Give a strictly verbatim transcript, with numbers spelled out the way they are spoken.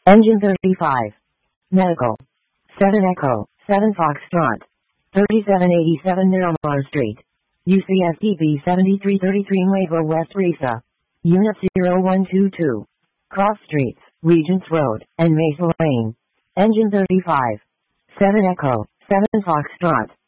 Engine thirty-five. Medical. seven Echo, seven Foxtrot. thirty-seven eighty-seven Miramar Street. U C S T P seventy-three thirty-three Nuevo West Risa. Unit zero one two two. Cross Streets, Regents Road, and Mesa Lane. Engine thirty-five. seven Echo, seven Foxtrot.